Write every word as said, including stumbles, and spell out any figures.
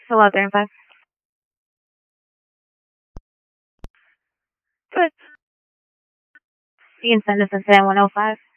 Hello, three five. Good. You can send us a seven one oh five.